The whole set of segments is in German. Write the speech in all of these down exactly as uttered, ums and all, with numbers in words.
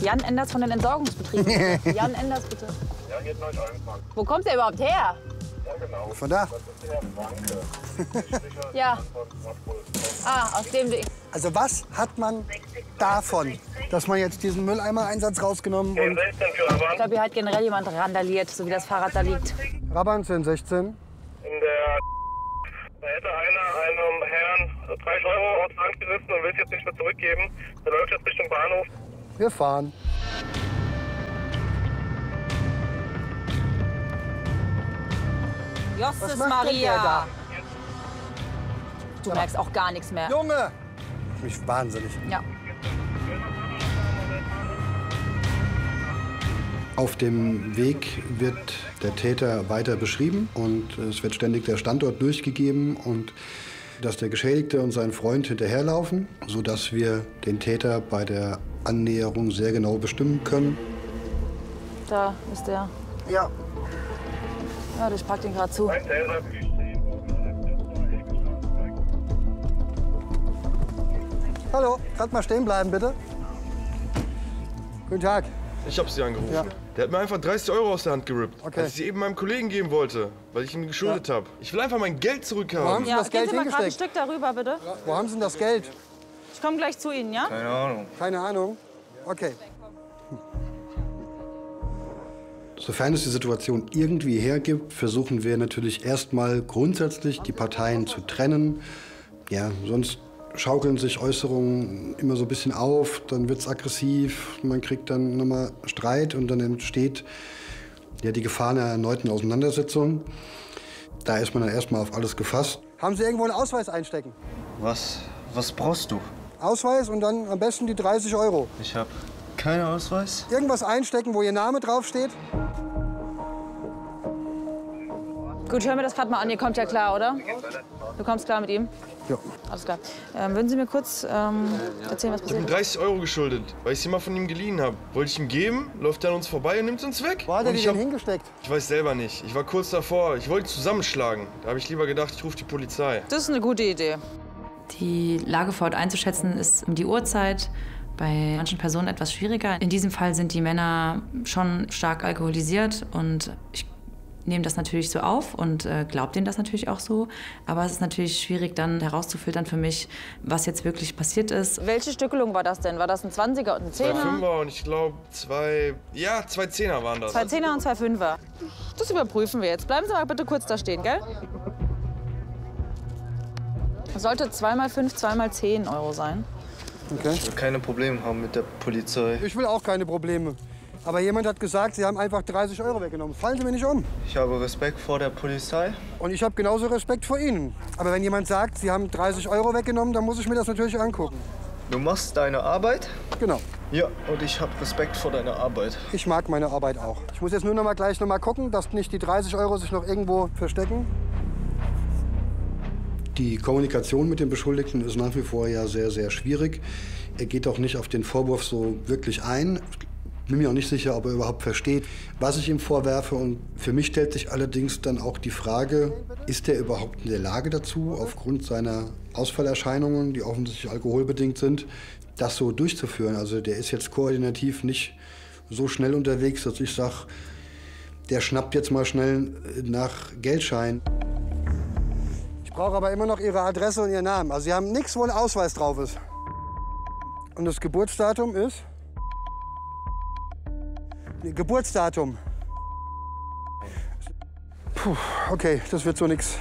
Jan Enders von den Entsorgungsbetrieben. Jan Enders, bitte. Ja, hier ist Neuschwanstein. Wo kommt der überhaupt her? Ja, genau. Von da? Das ist der Franke. Ja. Ah, aus dem Ding. Also was hat man davon, dass man jetzt diesen Mülleimer-Einsatz rausgenommen zehn und sechzehn für Ich Raban. glaube, hier hat generell jemand randaliert, so wie das Fahrrad da liegt. Raban zehn sechzehn? In der da hätte einer einem Herrn dreißig Euro aus der Hand gerissen und will es jetzt nicht mehr zurückgeben. Der läuft jetzt Richtung Bahnhof. Wir fahren. Justus Was macht denn der Maria. da? Du merkst auch gar nichts mehr. Junge! Mich wahnsinnig. Ja. Auf dem Weg wird der Täter weiter beschrieben und es wird ständig der Standort durchgegeben und dass der Geschädigte und sein Freund hinterherlaufen, sodass wir den Täter bei der Annäherung sehr genau bestimmen können. Da ist der. Ja. Ja, ich pack den gerade zu. Ein Täter. Hallo, kannst mal stehen bleiben, bitte? Guten Tag. Ich habe sie angerufen. Ja. Der hat mir einfach dreißig Euro aus der Hand gerippt, Okay. weil ich sie eben meinem Kollegen geben wollte, weil ich ihm geschuldet habe. Ich will einfach mein Geld Wo haben zurückhaben. Sie Ja, das gehen Geld Sie mal gerade ein hingesteckt? Stück darüber, bitte. Wo haben Sie denn das Geld? Ich komme gleich zu Ihnen, ja? Keine Ahnung. Keine Ahnung. Okay. Sofern es die Situation irgendwie hergibt, versuchen wir natürlich erstmal grundsätzlich die Parteien zu trennen. Ja, sonst schaukeln sich Äußerungen immer so ein bisschen auf, dann wird es aggressiv, man kriegt dann nochmal Streit und dann entsteht ja, die Gefahr einer erneuten Auseinandersetzung. Da ist man dann erstmal auf alles gefasst. Haben Sie irgendwo einen Ausweis einstecken? Was? Was brauchst du? Ausweis und dann am besten die dreißig Euro. Ich habe keinen Ausweis. Irgendwas einstecken, wo Ihr Name draufsteht? Gut, hör mir das gerade mal an. Ihr kommt ja klar, oder? Du kommst klar mit ihm? Ja. Alles klar. Ähm, würden Sie mir kurz ähm, erzählen, was Ich habe ihm passiert ist? dreißig Euro geschuldet, weil ich sie mal von ihm geliehen habe. Wollte ich ihm geben, läuft er an uns vorbei und nimmt sie uns weg. Wo hat er Und die ich, denn hab, hingesteckt? ich weiß selber nicht. Ich war kurz davor. Ich wollte ihn zusammenschlagen. Da habe ich lieber gedacht, ich rufe die Polizei. Das ist eine gute Idee. Die Lage vor Ort einzuschätzen ist um die Uhrzeit bei manchen Personen etwas schwieriger. In diesem Fall sind die Männer schon stark alkoholisiert und ich nehme das natürlich so auf und äh, glaube denen das natürlich auch so. Aber es ist natürlich schwierig dann herauszufiltern für mich, was jetzt wirklich passiert ist. Welche Stückelung war das denn? War das ein Zwanziger und ein Zwei Zehner? Fünfer und ich glaube zwei, ja, zwei Zehner waren das. Zwei Zehner und zwei Fünfer. Das überprüfen wir jetzt. Bleiben Sie mal bitte kurz da stehen, gell? Das sollte zweimal fünf, zweimal zehn Euro sein. Okay. Ich will keine Probleme haben mit der Polizei. Ich will auch keine Probleme. Aber jemand hat gesagt, Sie haben einfach dreißig Euro weggenommen. Fallen Sie mir nicht um. Ich habe Respekt vor der Polizei. Und ich habe genauso Respekt vor Ihnen. Aber wenn jemand sagt, Sie haben dreißig Euro weggenommen, dann muss ich mir das natürlich angucken. Du machst deine Arbeit? Genau. Ja, und ich habe Respekt vor deiner Arbeit. Ich mag meine Arbeit auch. Ich muss jetzt nur noch mal gleich noch mal gucken, dass nicht die dreißig Euro sich noch irgendwo verstecken. Die Kommunikation mit dem Beschuldigten ist nach wie vor ja sehr, sehr schwierig. Er geht auch nicht auf den Vorwurf so wirklich ein. Ich bin mir auch nicht sicher, ob er überhaupt versteht, was ich ihm vorwerfe. Und für mich stellt sich allerdings dann auch die Frage, ist er überhaupt in der Lage dazu, aufgrund seiner Ausfallerscheinungen, die offensichtlich alkoholbedingt sind, das so durchzuführen? Also der ist jetzt koordinativ nicht so schnell unterwegs, dass ich sage, der schnappt jetzt mal schnell nach Geldschein. Ich brauche aber immer noch Ihre Adresse und Ihren Namen. Also Sie haben nichts, wo ein Ausweis drauf ist. Und das Geburtsdatum ist? Nee, Geburtsdatum. Puh, okay, das wird so nix.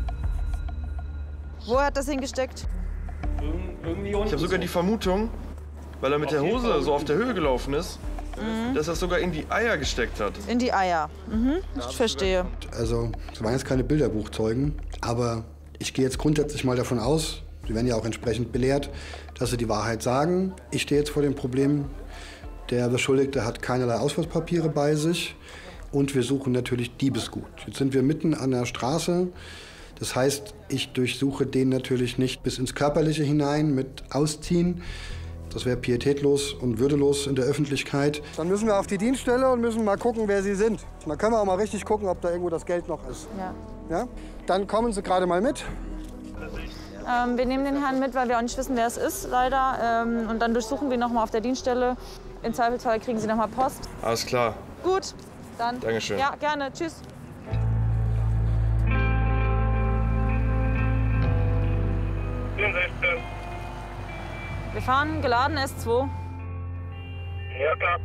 Wo hat das hingesteckt? Ich habe sogar die Vermutung, weil er mit der Hose so auf der Höhe gelaufen ist, dass er es sogar in die Eier gesteckt hat. In die Eier. Mhm, ich verstehe. Also, es waren jetzt keine Bilderbuchzeugen, aber ich gehe jetzt grundsätzlich mal davon aus, Sie werden ja auch entsprechend belehrt, dass Sie die Wahrheit sagen. Ich stehe jetzt vor dem Problem, der Beschuldigte hat keinerlei Ausweispapiere bei sich und wir suchen natürlich Diebesgut. Jetzt sind wir mitten an der Straße. Das heißt, ich durchsuche den natürlich nicht bis ins Körperliche hinein mit Ausziehen. Das wäre pietätlos und würdelos in der Öffentlichkeit. Dann müssen wir auf die Dienststelle und müssen mal gucken, wer Sie sind. Dann können wir auch mal richtig gucken, ob da irgendwo das Geld noch ist. Ja. Ja? Dann kommen Sie gerade mal mit. Ähm, wir nehmen den Herrn mit, weil wir auch nicht wissen, wer es ist, leider. Ähm, und dann durchsuchen wir noch mal auf der Dienststelle. Im Zweifelsfall kriegen Sie noch mal Post. Alles klar. Gut, dann. Dankeschön. Ja, gerne. Tschüss. vierundsechzig. Wir fahren geladen S zwei. Ja, klar.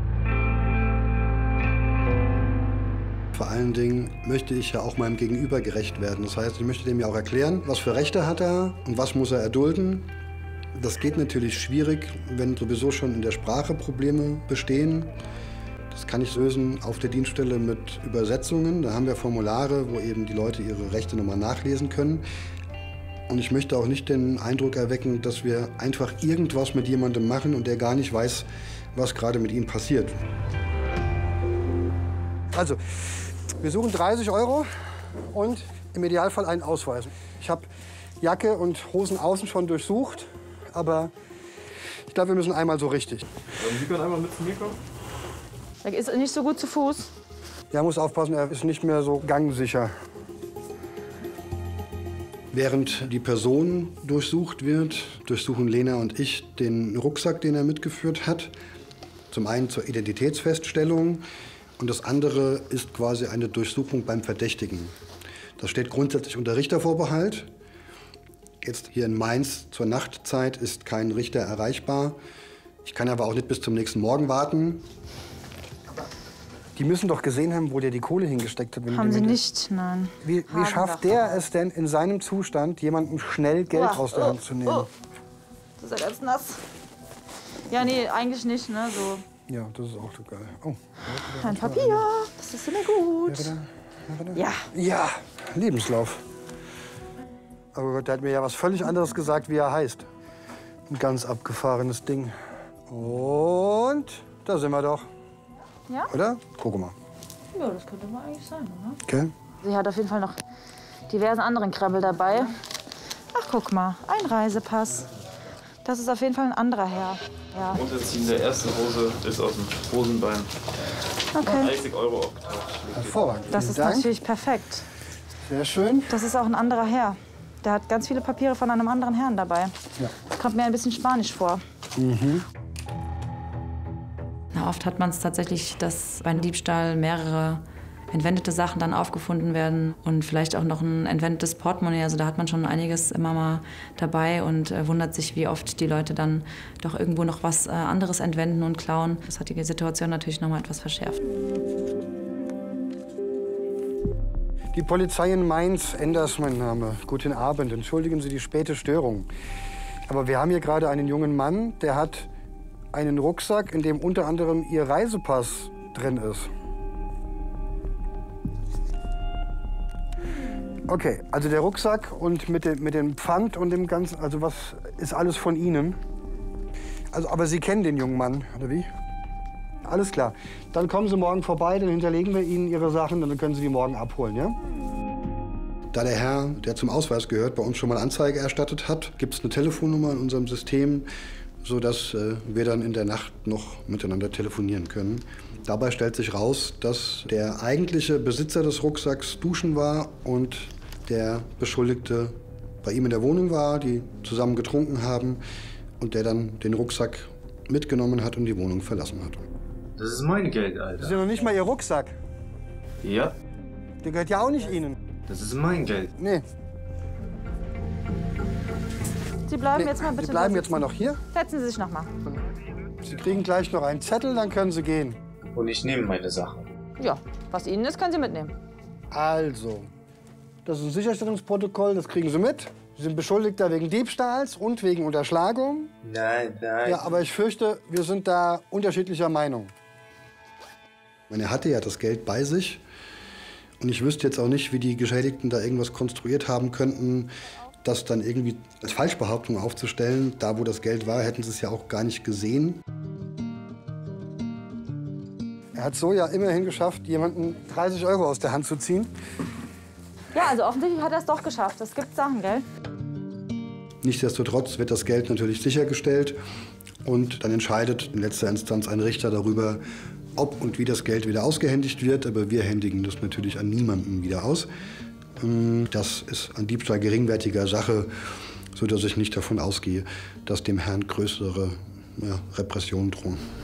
Vor allen Dingen möchte ich ja auch meinem Gegenüber gerecht werden. Das heißt, ich möchte dem ja auch erklären, was für Rechte hat er und was muss er erdulden. Das geht natürlich schwierig, wenn sowieso schon in der Sprache Probleme bestehen. Das kann ich lösen auf der Dienststelle mit Übersetzungen. Da haben wir Formulare, wo eben die Leute ihre Rechte nochmal nachlesen können. Und ich möchte auch nicht den Eindruck erwecken, dass wir einfach irgendwas mit jemandem machen und der gar nicht weiß, was gerade mit ihm passiert. Also, wir suchen dreißig Euro und im Idealfall einen Ausweis. Ich habe Jacke und Hosen außen schon durchsucht, aber ich glaube, wir müssen einmal so richtig. Sie können einmal mit zu mir kommen? Er ist nicht so gut zu Fuß. Ja, muss aufpassen, er ist nicht mehr so gangsicher. Während die Person durchsucht wird, durchsuchen Lena und ich den Rucksack, den er mitgeführt hat. Zum einen zur Identitätsfeststellung und das andere ist quasi eine Durchsuchung beim Verdächtigen. Das steht grundsätzlich unter Richtervorbehalt. Jetzt hier in Mainz zur Nachtzeit ist kein Richter erreichbar. Ich kann aber auch nicht bis zum nächsten Morgen warten. Die müssen doch gesehen haben, wo der die Kohle hingesteckt hat. Wenn Haben die Sie mit- nicht, nein. Wie, wie Haben schafft wir. der es denn, in seinem Zustand jemandem schnell Geld Uah, aus der oh, Hand zu nehmen? oh. Das ist ja ganz nass. Ja, nee, eigentlich nicht, ne? So Ja, das ist auch so geil. Oh. ein Papier, das ist immer gut. Ja, Ja, Lebenslauf. Aber Gott, der hat mir ja was völlig anderes gesagt, wie er heißt. Ein ganz abgefahrenes Ding. Und da sind wir doch. Ja? Oder? Guck mal. Ja, das könnte mal eigentlich sein, oder? Okay. Sie hat auf jeden Fall noch diverse anderen Krabbel dabei. Ach, guck mal, ein Reisepass. Das ist auf jeden Fall ein anderer Herr. Ja. Unterziehen der ersten Hose ist aus dem Hosenbein. Okay, dreißig Euro aufgetaucht. Hervorragend. das Vielen ist Dank. natürlich perfekt. Sehr schön. Das ist auch ein anderer Herr. Der hat ganz viele Papiere von einem anderen Herrn dabei. Ja. Kommt mir ein bisschen spanisch vor. Na, oft hat man es tatsächlich, dass bei einem Diebstahl mehrere entwendete Sachen dann aufgefunden werden und vielleicht auch noch ein entwendetes Portemonnaie. Also da hat man schon einiges immer mal dabei und äh, wundert sich, wie oft die Leute dann doch irgendwo noch was äh, anderes entwenden und klauen. Das hat die Situation natürlich noch mal etwas verschärft. Die Polizei in Mainz, Enders mein Name. Guten Abend, entschuldigen Sie die späte Störung. Aber wir haben hier gerade einen jungen Mann, der hat einen Rucksack, in dem unter anderem Ihr Reisepass drin ist. Okay, also der Rucksack und mit dem, mit dem Pfand und dem Ganzen, also was ist alles von Ihnen? Also, aber Sie kennen den jungen Mann, oder wie? Alles klar. Dann kommen Sie morgen vorbei, dann hinterlegen wir Ihnen Ihre Sachen und dann können Sie die morgen abholen, ja? Da der Herr, der zum Ausweis gehört, bei uns schon mal Anzeige erstattet hat, gibt es eine Telefonnummer in unserem System, sodass äh, wir dann in der Nacht noch miteinander telefonieren können. Dabei stellt sich raus, dass der eigentliche Besitzer des Rucksacks duschen war und der Beschuldigte bei ihm in der Wohnung war, die zusammen getrunken haben und der dann den Rucksack mitgenommen hat und die Wohnung verlassen hat. Das ist mein Geld, Das ist Alter. ja noch nicht mal Ihr Rucksack. Ja, Der gehört ja auch nicht Ihnen. das ist mein Geld. Nee, Sie bleiben nee. jetzt mal bitte Sie bleiben da jetzt mal noch hier. sitzen. Setzen Sie sich noch mal. Sie kriegen gleich noch einen Zettel, dann können Sie gehen. Und ich nehme meine Sachen. Ja, was Ihnen ist, können Sie mitnehmen. Also, das ist ein Sicherstellungsprotokoll, das kriegen Sie mit. Sie sind Beschuldigter wegen Diebstahls und wegen Unterschlagung. Nein, nein. Ja, aber ich fürchte, wir sind da unterschiedlicher Meinung. Ich meine, er hatte ja das Geld bei sich und ich wüsste jetzt auch nicht, wie die Geschädigten da irgendwas konstruiert haben könnten, das dann irgendwie als Falschbehauptung aufzustellen. Da, wo das Geld war, hätten sie es ja auch gar nicht gesehen. Er hat so ja immerhin geschafft, jemanden dreißig Euro aus der Hand zu ziehen. Ja, also offensichtlich hat er es doch geschafft. Es gibt Sachen, gell? Nichtsdestotrotz wird das Geld natürlich sichergestellt und dann entscheidet in letzter Instanz ein Richter darüber, ob und wie das Geld wieder ausgehändigt wird. Aber wir händigen das natürlich an niemanden wieder aus. Das ist ein Diebstahl geringwertiger Sache, sodass ich nicht davon ausgehe, dass dem Herrn größere ja, Repressionen drohen.